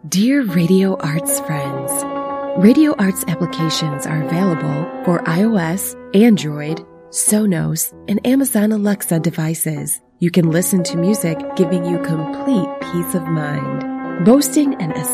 Dear Radio Arts friends, Radio Arts applications are available for iOS, Android, Sonos, and Amazon Alexa devices. You can listen to music giving you complete peace of mind. Boasting an